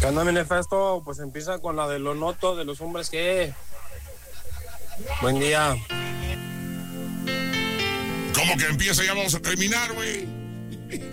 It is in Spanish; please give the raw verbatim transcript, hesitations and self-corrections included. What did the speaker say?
¿Qué onda, manifiesto? Pues empieza con la de lo noto de los hombres que... Buen día. ¿Cómo que empieza? Ya vamos a terminar, güey.